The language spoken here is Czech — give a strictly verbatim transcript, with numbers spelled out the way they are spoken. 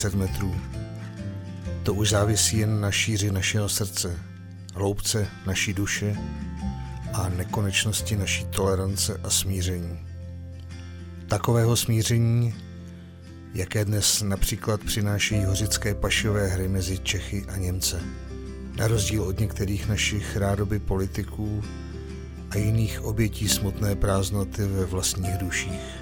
metrů. To už závisí jen na šíři našeho srdce, hloubce naší duše a nekonečnosti naší tolerance a smíření. Takového smíření, jaké dnes například přinášejí hořické pašové hry mezi Čechy a Němce, na rozdíl od některých našich rádoby politiků a jiných obětí smutné prázdnoty ve vlastních duších.